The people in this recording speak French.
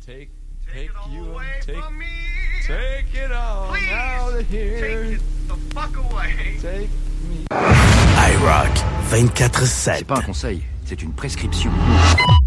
Take it all you away take from me. take it all Please, out of here. take it the fuck away. Take me. iRock 24/7. C'est pas un conseil, c'est une prescription.